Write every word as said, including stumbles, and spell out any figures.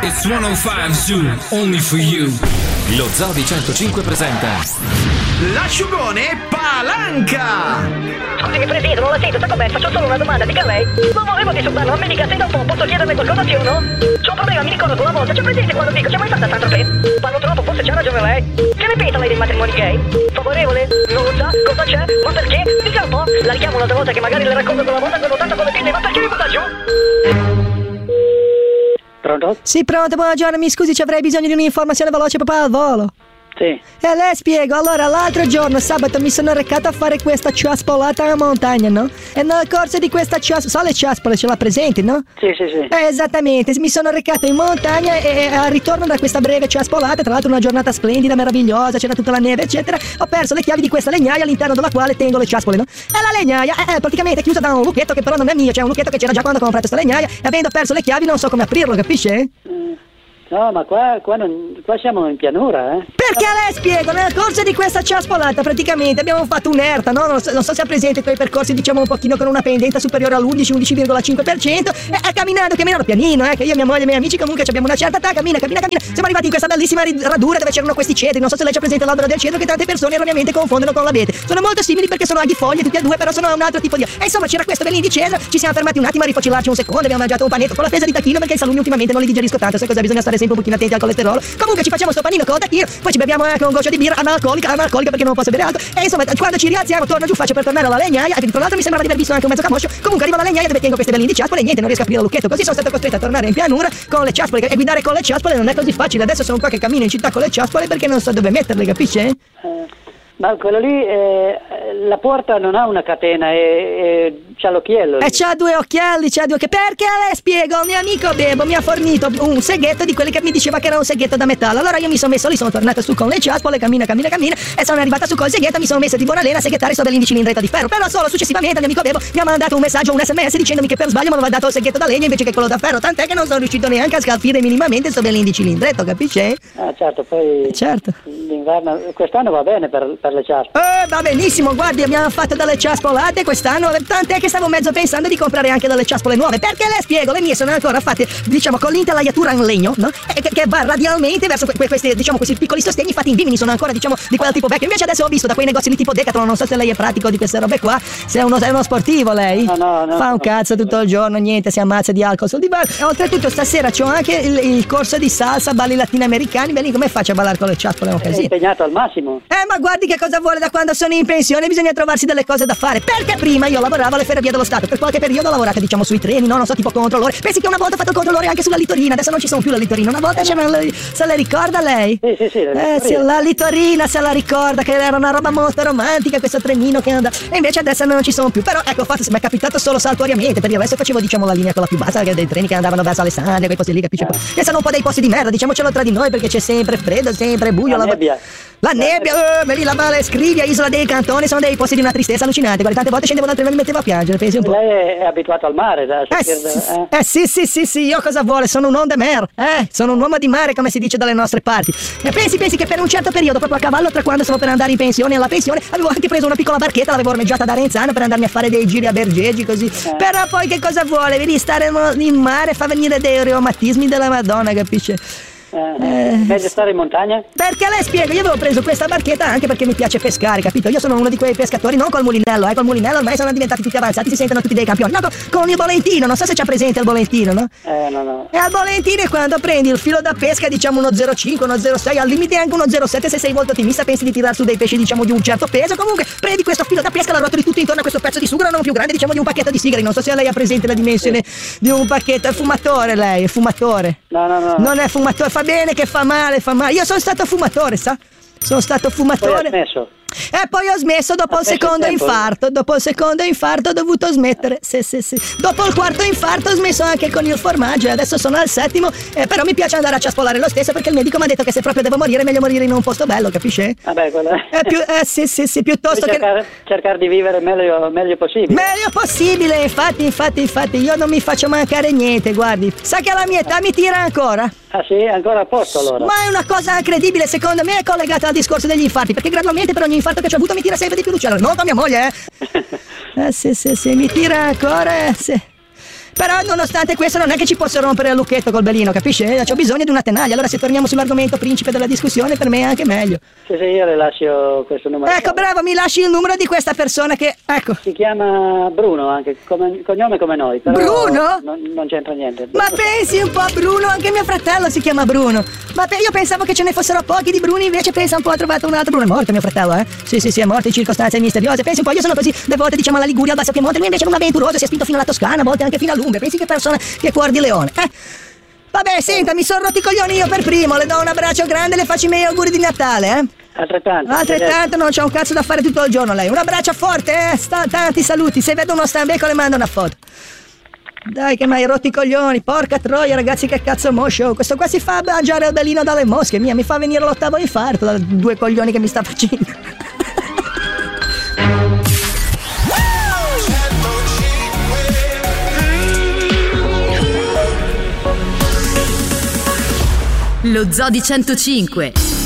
It's centocinque Zoo, only for you. Lo Zoo di centocinque presenta l'asciugone Palanca. Scusami Presidente, non la sento, sta com'è? Faccio solo una domanda, dica lei. Non volevo disturbarlo, ma mi dica se da un po' posso chiederle qualcosa sì o no? C'ho un problema, mi ricordo una volta, c'è presente quando dico, c'è mai stata Saint-Tropez? Parlo troppo, forse c'ha ragione lei. Che ne pensa lei dei matrimoni gay? Favorevole? Non lo sa? Cosa c'è? Ma perché? Dica un po', la richiamo un'altra volta che magari le racconto quella volta quando tanto con le pinne, ma perché mi butta giù? Pronto? Sì, pronto, buongiorno, mi scusi, ci avrei bisogno di un'informazione veloce proprio al volo. Sì. E le spiego, allora l'altro giorno, sabato, mi sono recato a fare questa ciaspolata in montagna, no? E nel corso di questa ciaspolata, so le ciaspole, ce l'ha presente, no? Sì, sì, sì. Eh, esattamente, mi sono recato in montagna e, e al ritorno da questa breve ciaspolata, tra l'altro una giornata splendida, meravigliosa, c'era tutta la neve, eccetera, ho perso le chiavi di questa legnaia all'interno della quale tengo le ciaspole, no? E la legnaia è, è praticamente chiusa da un lucchetto che però non è mio, cioè un lucchetto che c'era già quando ho comprato questa legnaia e avendo perso le chiavi non so come aprirlo, capisce? Mm. No, ma qua, qua, non, qua siamo in pianura, eh? Perché le spiego, nel corso di questa ciaspolata praticamente abbiamo fatto un'erta, no? Non so, non so se ha presente quei percorsi, diciamo, un pochino con una pendenza superiore all'undici undici virgola cinque per cento e, e camminando, camminando pianino, eh, che io, mia moglie e i miei amici comunque abbiamo una certa età, cammina, cammina, cammina. Siamo arrivati in questa bellissima radura dove c'erano questi cedri, non so se lei c'ha presente l'albero del cedro che tante persone erroneamente confondono con l'abete. Sono molto simili perché sono aghifoglie tutti e due, però sono un altro tipo di... E insomma c'era questo bellin di cedro, ci siamo fermati un attimo a rifocilarci un secondo, abbiamo mangiato un panetto con la fesa di tacchino perché i salumi ultimamente non li digerisco tanto, sai cosa? Bisogna stare sempre un pochino attenti al colesterolo. Comunque ci facciamo sto panino con tacchino, poi ci beviamo anche un goccio di birra analcolica, analcolica perché non posso bere altro. E insomma, quando ci rialziamo, torno giù, faccio per tornare alla legnaia. E tra l'altro mi sembra di aver visto anche un mezzo camoscio. Comunque arrivo alla legnaia dove tengo queste belline di ciaspole e niente, non riesco a aprire il lucchetto. Così sono stato costretto a tornare in pianura con le ciaspole. E guidare con le ciaspole non è così facile. Adesso sono qua che cammino in città con le ciaspole perché non so dove metterle, capisce? Eh, ma quello lì, eh, la porta non ha una catena, e, e c'ha l'occhiello. E c'ha due occhiali, c'ha due occhiali. Perché le spiego, un mio amico Bebo mi ha fornito un seghetto di quelli che mi diceva che era un seghetto da metallo. Allora io mi sono messo lì, sono tornato su con le ciaspole, cammina, cammina, cammina, e sono arrivata su col seghetto, mi sono messo di buona lena a seghettare sto bell'indice cilindretta di ferro. Però solo successivamente il mio amico Bebo mi ha mandato un messaggio, un sms dicendomi che per sbaglio mi aveva dato il seghetto da legno invece che quello da ferro. Tant'è che non sono riuscito neanche a scalfire minimamente sto bell'indice cilindretto, capisce? Ah, certo, poi... Certo. L'inverno, quest'anno va bene per, per le ciaspole. Eh, va benissimo, guardi, abbiamo fatto delle ciaspolate quest'anno, tant'è che stavo mezzo pensando di comprare anche delle ciaspole nuove, perché le spiego, le mie sono ancora fatte, diciamo, con l'intelaiatura in legno, no? E che, che va radialmente verso que, que, questi, diciamo, questi piccoli sostegni fatti in vimini, sono ancora, diciamo, di quel tipo vecchio. Invece adesso ho visto da quei negozi lì tipo Decathlon, non so se lei è pratico di queste robe qua, se è uno, è uno sportivo lei. No, no, no. Fa un no, cazzo no, tutto no. il giorno, niente, si ammazza di alcol sul divano. E oltretutto stasera c'ho anche il, il corso di salsa, balli latinoamericani, beh lì come faccio a ballare con le ciaspole? È un È casino. impegnato al massimo. Eh, ma guardi che cosa vuole, da quando sono in pensione bisogna trovarsi delle cose da fare. Perché prima io lavoravo alle Ferrovie dello Stato, per qualche periodo ho lavorato, diciamo, sui treni, no? Non so, tipo controllore. Pensi che una volta ho fatto il controllore anche sulla Litorina, adesso non ci sono più le Litorine. Una volta c'era le... se le ricorda lei? Sì, sì, sì. Eh, sì, la Litorina se la ricorda, che era una roba molto romantica, questo trenino che andava. E invece adesso non ci sono più. Però ecco, fatto, mi è capitato solo saltuariamente, per il resto facevo, diciamo, la linea quella più bassa, che dei treni che andavano verso Alessandria, quei posti lì, capisci? Eh. Che sono un po' dei posti di merda, diciamocelo tra di noi, perché c'è sempre freddo, sempre buio. La la... nebbia. La nebbia, eh, me lì la Valle Scrivia, Isola dei Cantoni, sono dei posti di una tristezza allucinante. Guarda, tante volte scendevo dal treno e mi mettevo a piangere, pensi un po'. Lei è abituato al mare, da Eh, sentir- sì, eh? eh sì, sì, sì, sì, io cosa vuole? Sono un on the mer, eh, sono un uomo di mare, come si dice dalle nostre parti. E pensi, pensi che per un certo periodo, proprio a cavallo tra quando stavo per andare in pensione e alla pensione, avevo anche preso una piccola barchetta, l'avevo ormeggiata da Renzano per andarmi a fare dei giri a Bergeggi, così. Eh. Però poi che cosa vuole? Vedi, stare in mare fa venire dei reumatismi della Madonna, capisce? Eh, meglio stare in montagna? Perché le spiego, io avevo preso questa barchetta anche perché mi piace pescare, capito? Io sono uno di quei pescatori, non col mulinello, eh, col mulinello ormai sono diventati tutti avanzati, si sentono tutti dei campioni. No, con, con il bolentino, non so se c'ha presente il bolentino, no? Eh, no, no. E al bolentino è quando prendi il filo da pesca, diciamo uno zero cinque, uno zero sei, al limite anche uno zero sette se sei molto ottimista, pensi di tirar su dei pesci, diciamo, di un certo peso. Comunque prendi questo filo da pesca, la rotoli tutto intorno a questo pezzo di sughero non più grande, diciamo, di un pacchetto di sigari. Non so se lei ha presente la dimensione di un pacchetto. È fumatore lei, è fumatore. No, no, no. Non è fumatore, fa bene che fa male, fa male. Io sono stato fumatore, sa? Sono stato Poi ha fumatore. smesso. E poi ho smesso dopo Ha il perso secondo tempo. infarto. Dopo il secondo infarto ho dovuto smettere. Sì, sì, sì. Dopo il quarto infarto ho smesso anche con il formaggio e adesso sono al settimo. Eh, però mi piace andare a ciaspolare lo stesso perché il medico mi ha detto che se proprio devo morire è meglio morire in un posto bello, capisce? Vabbè, quello è. Eh, più, eh sì, sì, sì, piuttosto che... cercare, cercare di vivere meglio, meglio possibile. Meglio possibile, infatti, infatti, infatti, io non mi faccio mancare niente, guardi. Sa che alla mia età mi tira ancora? Ah sì? Ancora a posto allora? Ma è una cosa incredibile, secondo me è collegata al discorso degli infarti, perché gradualmente per ogni infarto che ho avuto mi tira sempre di più l'uccello. Non con mia moglie, eh? Eh sì, sì, sì, mi tira ancora, eh, sì. Però nonostante questo non è che ci posso rompere il lucchetto col belino, capisci? Eh, C'ho bisogno di una tenaglia. Allora se torniamo sull'argomento principe della discussione, per me è anche meglio. Sì, sì, io le lascio questo numero. Ecco, bravo, mi lasci il numero di questa persona che, ecco. Si chiama Bruno, anche come cognome come noi. Però Bruno? Non, non c'entra niente. Ma pensi un po' a Bruno, anche mio fratello si chiama Bruno. Ma pe- io pensavo che ce ne fossero pochi di Bruni, invece pensa un po', ho trovato un altro Bruno. È morto mio fratello, eh? Sì, sì, sì, è morto in circostanze misteriose. Pensi un po', io sono così, le volte diciamo alla Liguria, al Basso Piemonte, lui invece è un avventuroso, si è spinto fino alla Toscana, a volte anche fino all'Umbria. Pensi che persona, che cuor di leone, eh? Vabbè, senta, mi sono rotti i coglioni io per primo, le do un abbraccio grande e le faccio i miei auguri di Natale, eh? Altrettanto. Altrettanto, non c'è un cazzo da fare tutto il giorno lei. Un abbraccio forte, eh? Sta, tanti saluti. Se vedo uno stambecco le mando una foto. Dai che m'hai rotto i coglioni, porca troia ragazzi, che cazzo mo show. Questo qua si fa mangiare il belino dalle mosche, mia, mi fa venire l'ottavo infarto da due coglioni che mi sta facendo. Lo Zoo di centocinque.